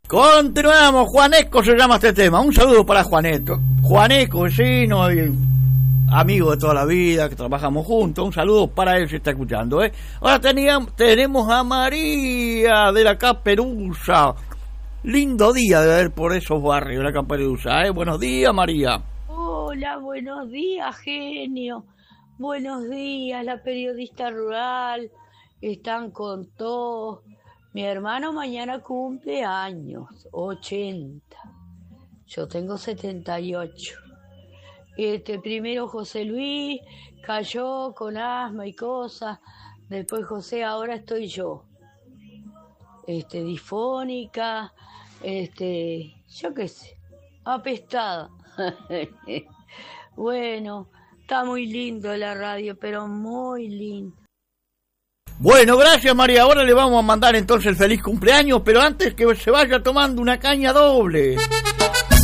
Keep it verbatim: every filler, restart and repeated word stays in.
Continuamos, Juaneco se llama este tema. Un saludo para Juaneto. Juaneco, vecino y amigo de toda la vida, que trabajamos juntos. Un saludo para él si está escuchando, ¿eh? Ahora teníamos, tenemos a María de la Caperuza. Lindo día de ver por esos barrios de la Caperuza, ¿eh? Buenos días, María. Hola, buenos días, genio. Buenos días, la periodista rural. Están con todo. Mi hermano mañana cumple años, ochenta. Yo tengo setenta y ocho. Este, primero José Luis cayó con asma y cosas. Después José, ahora estoy yo. Este, difónica, este, yo qué sé, apestada. Bueno, está muy lindo la radio, pero muy lindo. Bueno, gracias, María. Ahora le vamos a mandar entonces el feliz cumpleaños, pero antes que se vaya tomando una caña doble.